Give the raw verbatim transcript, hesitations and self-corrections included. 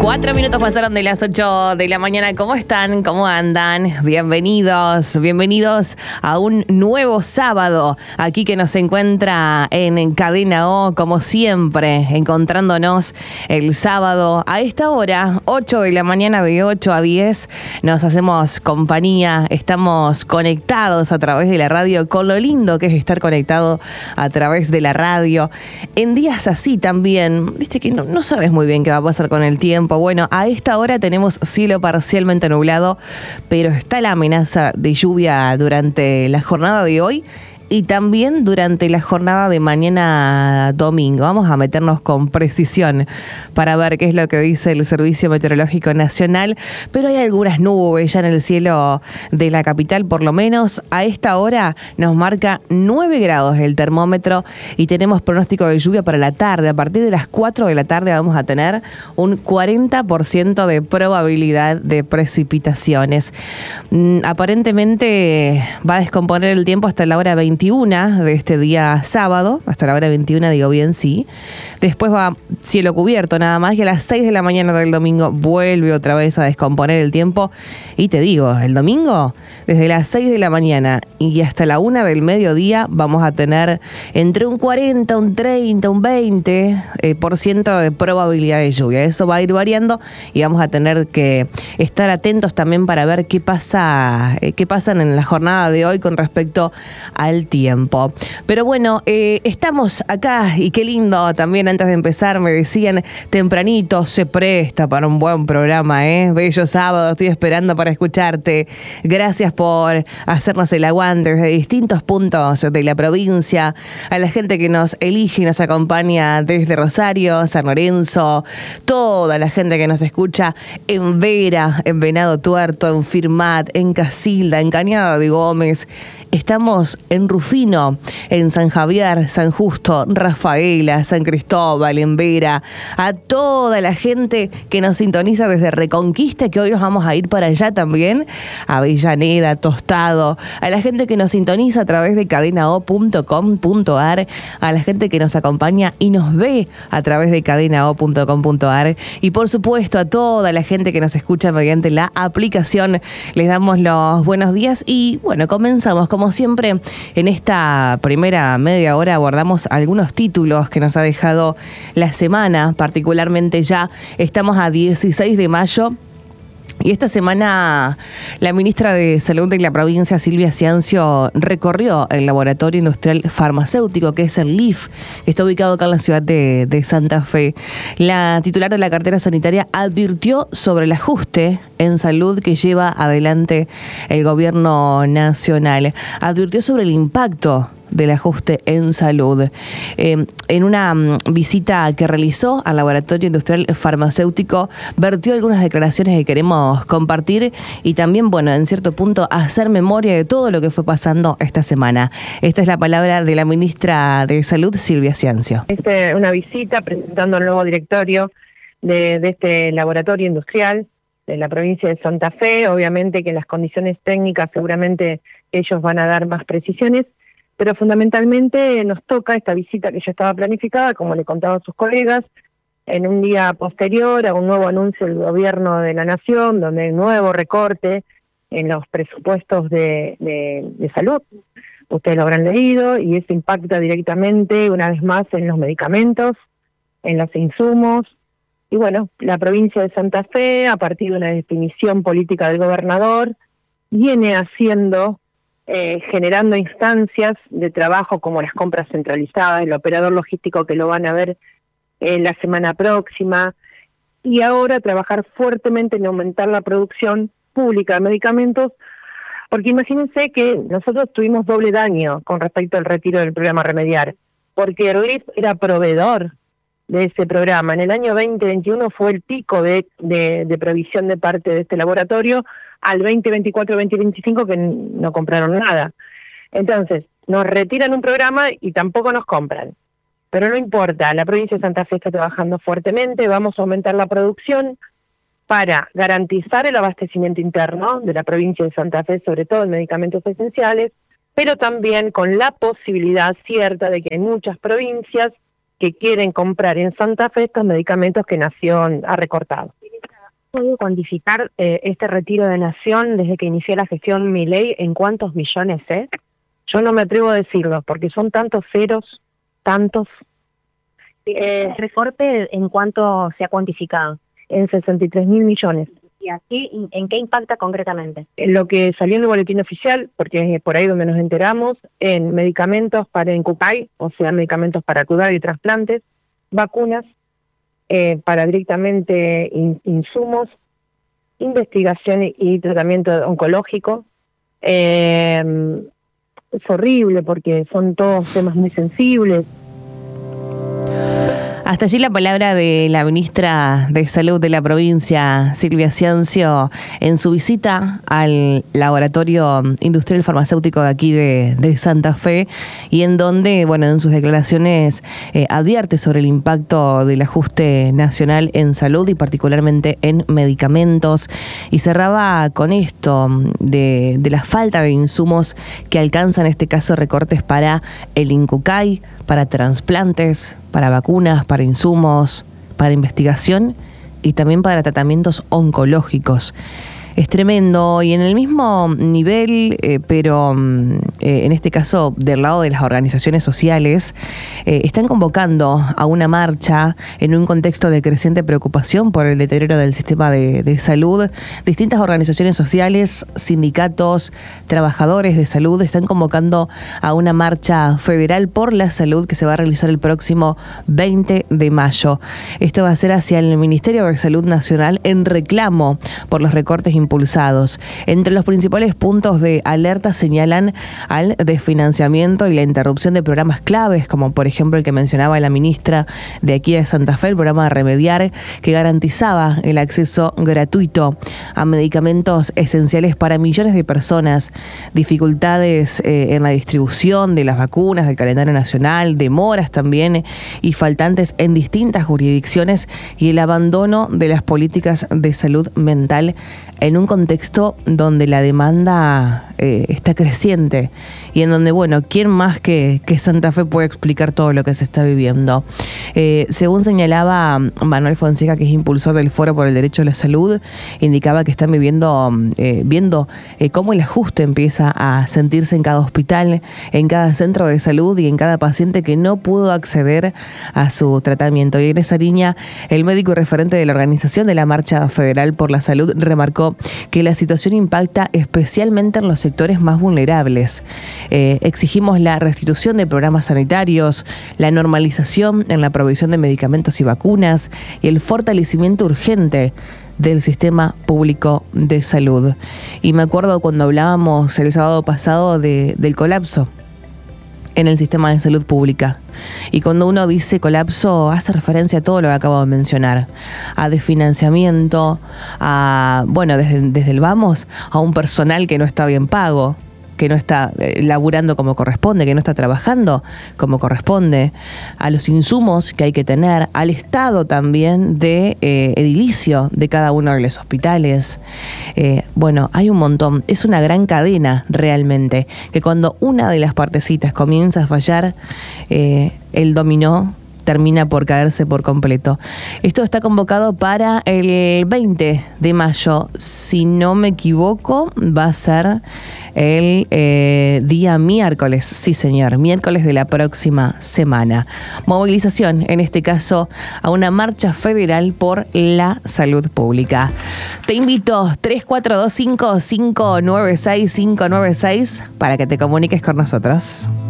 Cuatro minutos pasaron de las ocho de la mañana. ¿Cómo están? ¿Cómo andan? Bienvenidos, bienvenidos a un nuevo sábado aquí que nos encuentra en Cadena O, como siempre, encontrándonos el sábado a esta hora, ocho de la mañana, de ocho a diez. Nos hacemos compañía, estamos conectados a través de la radio, con lo lindo que es estar conectado a través de la radio. En días así también, viste que no, no sabes muy bien qué va a pasar con el tiempo. Bueno, a esta hora tenemos cielo parcialmente nublado, pero está la amenaza de lluvia durante la jornada de hoy y también durante la jornada de mañana domingo. Vamos a meternos con precisión para ver qué es lo que dice el Servicio Meteorológico Nacional, pero hay algunas nubes ya en el cielo de la capital, por lo menos a esta hora nos marca nueve grados el termómetro y tenemos pronóstico de lluvia para la tarde. A partir de las cuatro de la tarde vamos a tener un cuarenta por ciento de probabilidad de precipitaciones. Mm, aparentemente va a descomponer el tiempo hasta la hora veintiuna de este día sábado, hasta la hora veintiuna, digo bien, sí. Después va cielo cubierto nada más y a las seis de la mañana del domingo vuelve otra vez a descomponer el tiempo. Y te digo, el domingo, desde las seis de la mañana y hasta la una del mediodía vamos a tener entre un cuarenta, un treinta, un veinte eh, por ciento de probabilidad de lluvia. Eso va a ir variando y vamos a tener que estar atentos también para ver qué pasa, eh, qué pasan en la jornada de hoy con respecto al tiempo. Pero bueno, eh, estamos acá y qué lindo también. Antes de empezar me decían tempranito, se presta para un buen programa, ¿eh? Bello sábado, estoy esperando para escucharte. Gracias por hacernos el aguante desde distintos puntos de la provincia, a la gente que nos elige y nos acompaña desde Rosario, San Lorenzo, toda la gente que nos escucha en Vera, en Venado Tuerto, en Firmat, en Casilda, en Cañada de Gómez. Estamos en Rufino, en San Javier, San Justo, Rafaela, San Cristóbal, en Vera, a toda la gente que nos sintoniza desde Reconquista, que hoy nos vamos a ir para allá también, a Avellaneda, Tostado, a la gente que nos sintoniza a través de cadena o punto com punto ar, a la gente que nos acompaña y nos ve a través de cadena o punto com punto ar y por supuesto a toda la gente que nos escucha mediante la aplicación. Les damos los buenos días y bueno, comenzamos con Como siempre, en esta primera media hora abordamos algunos títulos que nos ha dejado la semana, particularmente ya estamos a dieciséis de mayo. Y esta semana la ministra de Salud de la provincia, Silvia Ciancio, recorrió el laboratorio industrial farmacéutico, que es el L I F, que está ubicado acá en la ciudad de, de Santa Fe. La titular de la cartera sanitaria advirtió sobre el ajuste en salud que lleva adelante el gobierno nacional. Advirtió sobre el impacto del ajuste en salud. Eh, en una um, visita que realizó al laboratorio industrial farmacéutico, vertió algunas declaraciones que queremos compartir y también, bueno, en cierto punto, hacer memoria de todo lo que fue pasando esta semana. Esta es la palabra de la ministra de Salud, Silvia Ciancio. Este, una visita presentando el nuevo directorio de, de este laboratorio industrial de la provincia de Santa Fe. Obviamente que las condiciones técnicas seguramente ellos van a dar más precisiones, pero fundamentalmente nos toca esta visita que ya estaba planificada, como le contaba a sus colegas, en un día posterior a un nuevo anuncio del gobierno de la Nación, donde hay nuevo recorte en los presupuestos de, de, de salud. Ustedes lo habrán leído, y eso impacta directamente, una vez más, en los medicamentos, en los insumos. Y bueno, la provincia de Santa Fe, a partir de una definición política del gobernador, viene haciendo... Eh, generando instancias de trabajo como las compras centralizadas, el operador logístico que lo van a ver eh, la semana próxima, y ahora trabajar fuertemente en aumentar la producción pública de medicamentos, porque imagínense que nosotros tuvimos doble daño con respecto al retiro del programa Remediar, porque el R I F era proveedor de ese programa. En el año veinte veintiuno fue el pico de, de, de provisión de parte de este laboratorio, al veinte veinticuatro, veinte veinticinco que no compraron nada. Entonces, nos retiran un programa y tampoco nos compran. Pero no importa, la provincia de Santa Fe está trabajando fuertemente, vamos a aumentar la producción para garantizar el abastecimiento interno de la provincia de Santa Fe, sobre todo en medicamentos esenciales, pero también con la posibilidad cierta de que hay muchas provincias que quieren comprar en Santa Fe estos medicamentos que Nación ha recortado. ¿Puedo cuantificar eh, este retiro de Nación desde que inició la gestión Milei en cuántos millones es? Yo no me atrevo a decirlo porque son tantos ceros, tantos. Eh, ¿Recorte en cuánto se ha cuantificado? En sesenta y tres mil millones. ¿Y aquí en qué impacta concretamente? En lo que salió en el boletín oficial, porque es por ahí donde nos enteramos, en medicamentos para Incucay, o sea, medicamentos para cuidado y trasplantes, vacunas, eh, para directamente in, insumos, investigación y, y tratamiento oncológico. Eh, es horrible porque son todos temas muy sensibles. Hasta allí la palabra de la ministra de Salud de la provincia, Silvia Ciancio, en su visita al laboratorio industrial farmacéutico de aquí de, de Santa Fe, y en donde, bueno, en sus declaraciones eh, advierte sobre el impacto del ajuste nacional en salud y particularmente en medicamentos, y cerraba con esto de, de la falta de insumos que alcanza en este caso recortes para el Incucay, para trasplantes, para vacunas, para insumos, para investigación y también para tratamientos oncológicos. Es tremendo, y en el mismo nivel, eh, pero eh, en este caso del lado de las organizaciones sociales, eh, están convocando a una marcha en un contexto de creciente preocupación por el deterioro del sistema de, de salud. Distintas organizaciones sociales, sindicatos, trabajadores de salud están convocando a una marcha federal por la salud que se va a realizar el próximo veinte de mayo. Esto va a ser hacia el Ministerio de Salud Nacional en reclamo por los recortes impulsados. Entre los principales puntos de alerta señalan al desfinanciamiento y la interrupción de programas claves, como por ejemplo el que mencionaba la ministra de aquí de Santa Fe, el programa Remediar, que garantizaba el acceso gratuito a medicamentos esenciales para millones de personas, dificultades eh, en la distribución de las vacunas, del calendario nacional, demoras también y faltantes en distintas jurisdicciones, y el abandono de las políticas de salud mental en un contexto donde la demanda eh, está creciente y en donde, bueno, ¿quién más que, que Santa Fe puede explicar todo lo que se está viviendo? Eh, según señalaba Manuel Fonseca, que es impulsor del Foro por el Derecho a la Salud, indicaba que están viviendo, eh, viendo eh, cómo el ajuste empieza a sentirse en cada hospital, en cada centro de salud y en cada paciente que no pudo acceder a su tratamiento. Y en esa línea, el médico y referente de la organización de la Marcha Federal por la Salud remarcó que la situación impacta especialmente en los sectores más vulnerables. Eh, exigimos la restitución de programas sanitarios, la normalización en la provisión de medicamentos y vacunas y el fortalecimiento urgente del sistema público de salud. Y me acuerdo cuando hablábamos el sábado pasado de, del colapso en el sistema de salud pública. Y cuando uno dice colapso, hace referencia a todo lo que acabo de mencionar, a desfinanciamiento, a, bueno, desde, desde el vamos, a un personal que no está bien pago, que no está eh, laburando como corresponde, que no está trabajando como corresponde, a los insumos que hay que tener, al estado también de eh, edilicio de cada uno de los hospitales. Eh, bueno, hay un montón. Es una gran cadena realmente, que cuando una de las partecitas comienza a fallar, eh, el dominó termina por caerse por completo. Esto está convocado para el veinte de mayo. Si no me equivoco, va a ser el eh, día miércoles. Sí, señor, miércoles de la próxima semana. Movilización, en este caso, a una marcha federal por la salud pública. Te invito tres cuatro dos cinco, cinco nueve seis, cinco nueve seis para que te comuniques con nosotros.